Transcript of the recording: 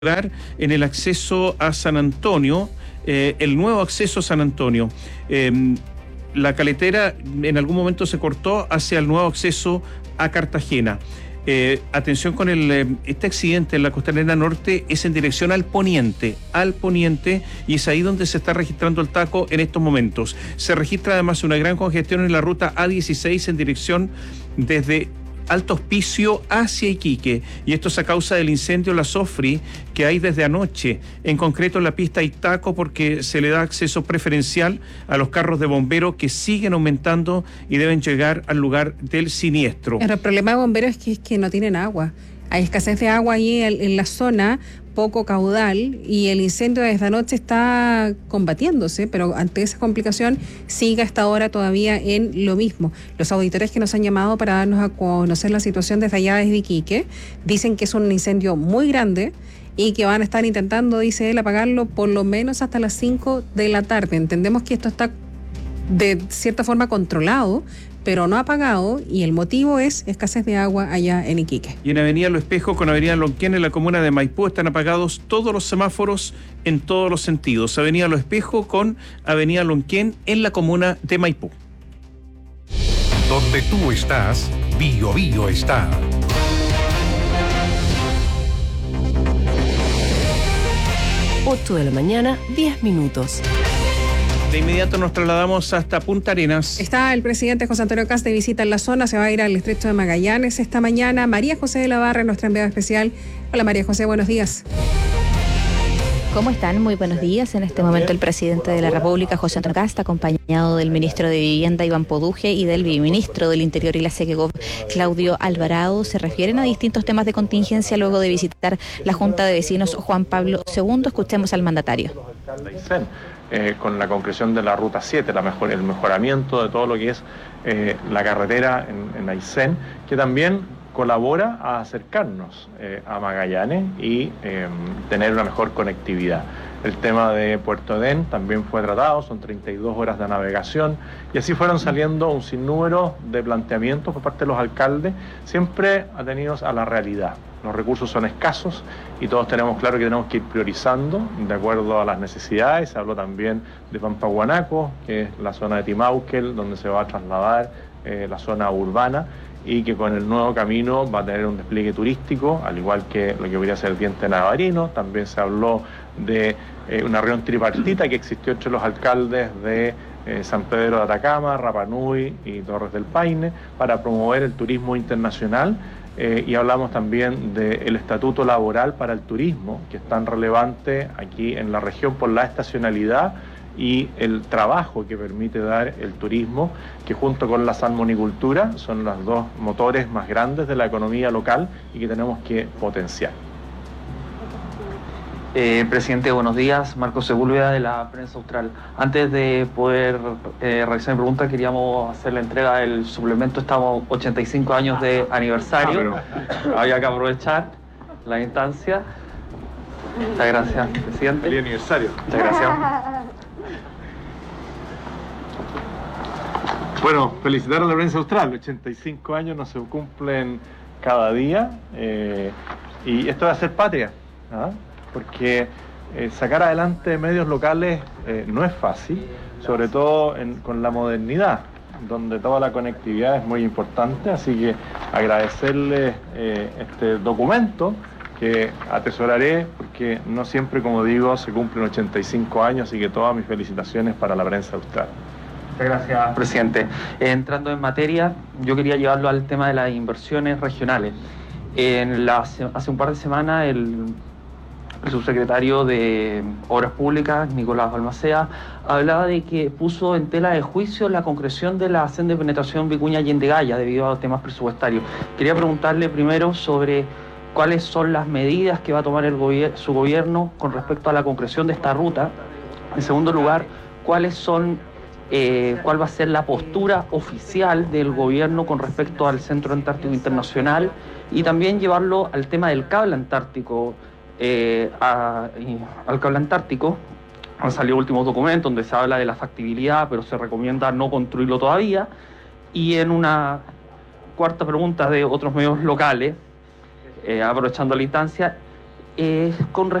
en el acceso a San Antonio, el nuevo acceso a San Antonio. La caletera en algún momento se cortó hacia el nuevo acceso a Cartagena. Atención con este accidente en la Costanera Norte, es en dirección al poniente, y es ahí donde se está registrando el taco en estos momentos. Se registra además una gran congestión en la ruta A16 en dirección desde Alto Hospicio hacia Iquique, y esto es a causa del incendio La Sofri que hay desde anoche. En concreto en la pista Itaco, porque se le da acceso preferencial a los carros de bomberos que siguen aumentando y deben llegar al lugar del siniestro. El problema de bomberos es que no tienen agua. Hay escasez de agua ahí en la zona, poco caudal, y el incendio desde anoche está combatiéndose, pero ante esa complicación sigue hasta ahora todavía en lo mismo. Los auditores que nos han llamado para darnos a conocer la situación desde allá desde Iquique dicen que es un incendio muy grande y que van a estar intentando, dice él, apagarlo por lo menos hasta las 5 de la tarde. Entendemos que esto está de cierta forma controlado, pero no apagado, y el motivo es escasez de agua allá en Iquique. Y en Avenida Lo Espejo con Avenida Lonquén en la comuna de Maipú están apagados todos los semáforos en todos los sentidos. Avenida Lo Espejo con Avenida Lonquén en la comuna de Maipú. Donde tú estás, Bio Bio está. Ocho de la mañana, 10 minutos. De inmediato nos trasladamos hasta Punta Arenas. Está el presidente José Antonio Kast de visita en la zona, se va a ir al estrecho de Magallanes esta mañana. María José de la Barra, nuestra enviada especial. Hola María José, buenos días. ¿Cómo están? Muy buenos días. En este momento el presidente de la República, José Antonio Kast, acompañado del ministro de Vivienda, Iván Poduje, y del viceministro del Interior y la SECEGOV, Claudio Alvarado, se refieren a distintos temas de contingencia luego de visitar la Junta de Vecinos Juan Pablo II. Escuchemos al mandatario. Con la concreción de la Ruta 7, el mejoramiento de todo lo que es la carretera en Aysén, que también colabora a acercarnos a Magallanes y tener una mejor conectividad. El tema de Puerto Edén también fue tratado, son 32 horas de navegación, y así fueron saliendo un sinnúmero de planteamientos por parte de los alcaldes, siempre atenidos a la realidad. Los recursos son escasos y todos tenemos claro que tenemos que ir priorizando de acuerdo a las necesidades. Se habló también de Pampaguanaco, que es la zona de Timauquel, donde se va a trasladar la zona urbana, y que con el nuevo camino va a tener un despliegue turístico, al igual que lo que podría ser el Diente Navarino. También se habló de una reunión tripartita que existió entre los alcaldes de San Pedro de Atacama, Rapa Nui y Torres del Paine para promover el turismo internacional. Y hablamos también del estatuto laboral para el turismo, que es tan relevante aquí en la región por la estacionalidad y el trabajo que permite dar el turismo, que junto con la salmonicultura son los dos motores más grandes de la economía local y que tenemos que potenciar. Presidente, buenos días. Marco Sepúlveda, de la Prensa Austral. Antes de poder realizar mi pregunta, queríamos hacer la entrega del suplemento. Estamos 85 años de aniversario. Había que aprovechar la instancia. Muchas gracias, presidente. Feliz aniversario. Muchas gracias. Bueno, felicitar a la Prensa Austral. 85 años no se cumplen cada día, y esto va a ser patria, ¿ah? Porque sacar adelante medios locales no es fácil, sobre todo con la modernidad, donde toda la conectividad es muy importante. Así que agradecerles este documento que atesoraré, porque no siempre, como digo, se cumplen 85 años, así que todas mis felicitaciones para la Prensa Austral. Muchas gracias, presidente. Entrando en materia, yo quería llevarlo al tema de las inversiones regionales. Hace un par de semanas el subsecretario de Obras Públicas, Nicolás Balmaceda, hablaba de que puso en tela de juicio la concreción de la senda de penetración Vicuña-Allende-Gaya debido a temas presupuestarios. Quería preguntarle primero sobre cuáles son las medidas que va a tomar su gobierno con respecto a la concreción de esta ruta. En segundo lugar, cuál va a ser la postura oficial del gobierno con respecto al Centro Antártico Internacional, y también llevarlo al tema del cable antártico. Al cable antártico han salido últimos documentos donde se habla de la factibilidad, pero se recomienda no construirlo todavía. Y en una cuarta pregunta de otros medios locales, aprovechando la instancia, con